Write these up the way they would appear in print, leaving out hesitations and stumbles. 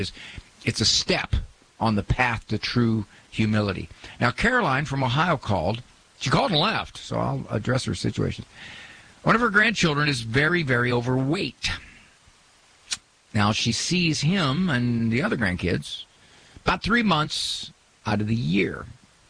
It's a step on the path to true humility. Now, Caroline from Ohio called. She called and left, so I'll address her situation. One of her grandchildren is very, very overweight. Now, she sees him and the other grandkids about 3 months out of the year.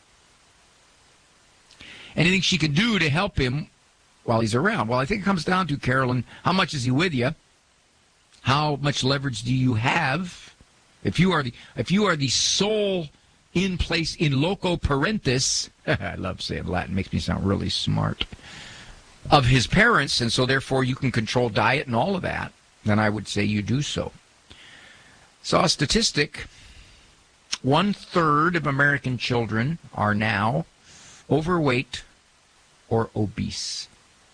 Anything she can do to help him while he's around? Well, I think it comes down to, Carolyn, how much is he with you? How much leverage do you have? If you are the sole in place in loco parentis, I love saying Latin, makes me sound really smart, of his parents, and so therefore you can control diet and all of that, then I would say you do so. Saw a statistic, 1/3 of American children are now overweight or obese.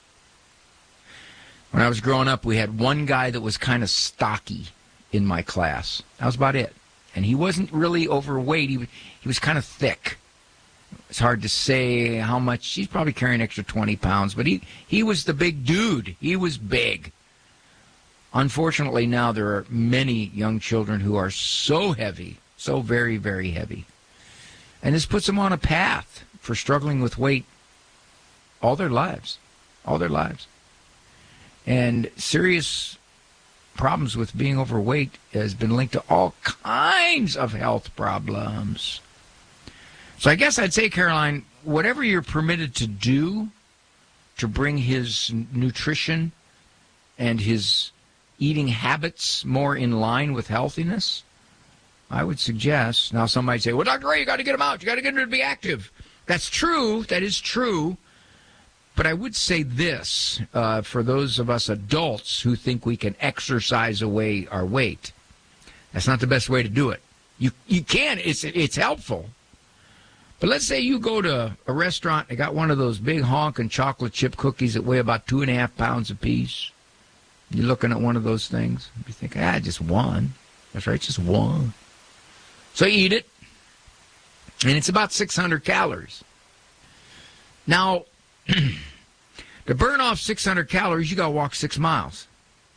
When I was growing up, we had one guy that was kind of stocky in my class. That was about it. And he wasn't really overweight. He was kind of thick. It's hard to say how much. He's probably carrying an extra 20 pounds. But he was the big dude. He was big. Unfortunately, now there are many young children who are so heavy, so very, very heavy. And this puts them on a path for struggling with weight all their lives. All their lives. And serious problems with being overweight has been linked to all kinds of health problems. So I guess I'd say, Caroline, whatever you're permitted to do to bring his nutrition and his eating habits more in line with healthiness, I would suggest. Now, some might say, well, Dr. Ray, you got to get him out. You got to get him to be active. That's true. That is true. But I would say this, for those of us adults who think we can exercise away our weight, that's not the best way to do it. You can. It's helpful. But let's say you go to a restaurant, they got one of those big honking chocolate chip cookies that weigh about 2.5 pounds apiece. You're looking at one of those things. You think, just one. That's right, just one. So you eat it, and it's about 600 calories. Now, to burn off 600 calories, you got to walk 6 miles.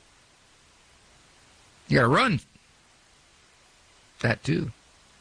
You got to run that too.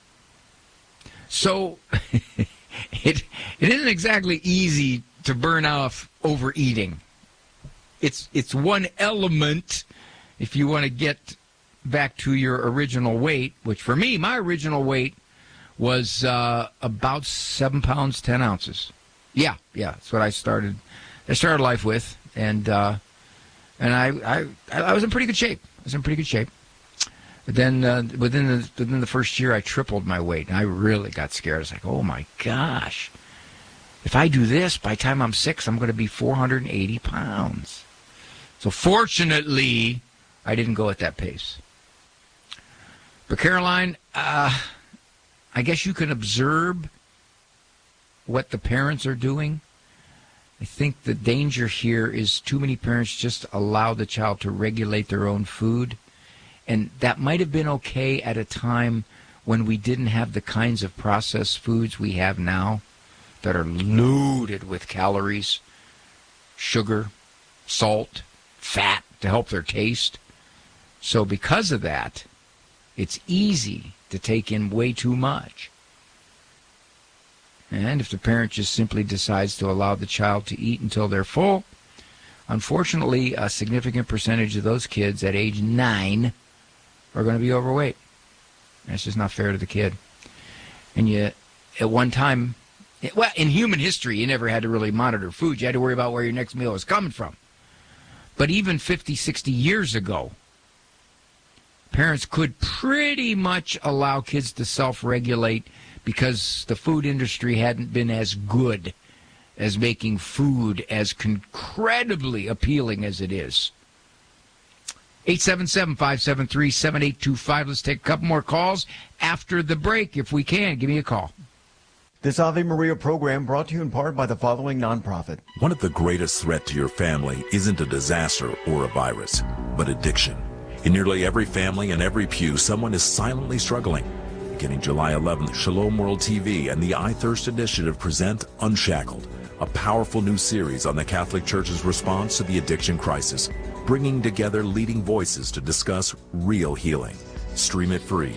So it isn't exactly easy to burn off overeating. It's one element if you want to get back to your original weight, which for me, my original weight was about 7 pounds, 10 ounces. Yeah, that's what I started life with, and I was in pretty good shape. But then within the first year, I tripled my weight, and I really got scared. I was like, oh my gosh, if I do this, by the time I'm 6, I'm going to be 480 pounds. So fortunately, I didn't go at that pace. But Caroline, I guess you can observe what the parents are doing. I think the danger here is too many parents just allow the child to regulate their own food. And that might have been okay at a time when we didn't have the kinds of processed foods we have now that are loaded with calories, sugar, salt, fat to help their taste. So because of that, it's easy to take in way too much. And if the parent just simply decides to allow the child to eat until they're full, unfortunately, a significant percentage of those kids at age 9 are going to be overweight. That's just not fair to the kid. And yet, at one time, in human history, you never had to really monitor food. You had to worry about where your next meal was coming from. But even 50, 60 years ago, parents could pretty much allow kids to self-regulate because the food industry hadn't been as good as making food as incredibly appealing as it is. 877-573-7825. Let's take a couple more calls after the break if we can. Give me a call. This Ave Maria program brought to you in part by the following nonprofit. One of the greatest threats to your family isn't a disaster or a virus, but addiction. In nearly every family and every pew, someone is silently struggling. Beginning July 11th, Shalom World TV and the I Thirst Initiative present Unshackled, a powerful new series on the Catholic Church's response to the addiction crisis, bringing together leading voices to discuss real healing. Stream it free